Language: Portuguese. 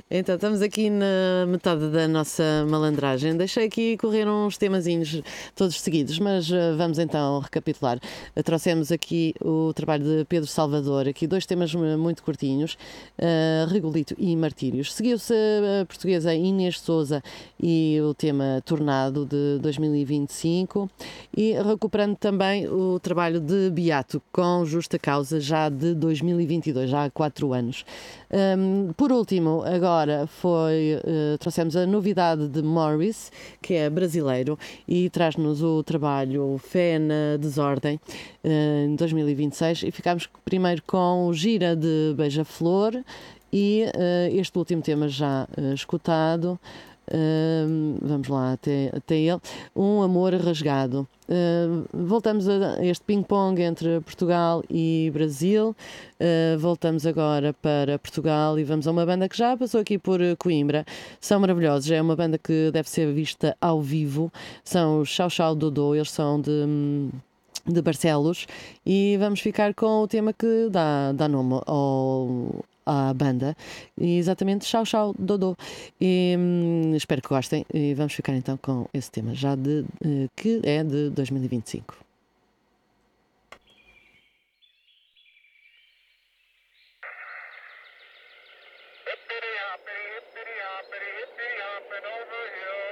Então, estamos aqui na metade da nossa malandragem. Deixei aqui correr uns temazinhos todos seguidos, mas vamos então recapitular. Trouxemos aqui o trabalho de Pedro Salvador, aqui dois temas muito curtinhos, Regolito e Martírios. Seguiu-se a portuguesa Inês Sousa e o tema Tornado de 2025 e recuperando também o trabalho de Beato com Justa Causa já de 2022, já há 4 anos. Por último, agora trouxemos a novidade de Morris, que é brasileiro, e traz-nos o trabalho Fé na Desordem, em 2026, e ficámos primeiro com o Gira de Beija-Flor e este último tema já escutado. Vamos lá até ele, Um Amor Rasgado. Voltamos a este ping-pong entre Portugal e Brasil. Voltamos agora para Portugal e vamos a uma banda que já passou aqui por Coimbra. São maravilhosos, é uma banda que deve ser vista ao vivo. São os Chau Chau Dodô, eles são de Barcelos, e vamos ficar com o tema que dá nome à banda, e exatamente Chau Chau Dodô. E espero que gostem, e vamos ficar então com esse tema já que é de 2025. Hippity hoppity, hopping over hill.